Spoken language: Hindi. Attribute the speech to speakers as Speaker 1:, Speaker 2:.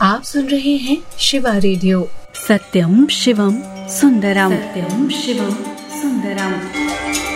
Speaker 1: आप सुन रहे हैं शिवा रेडियो।
Speaker 2: सत्यम शिवम सुंदरम। सत्यम शिवम सुंदरम।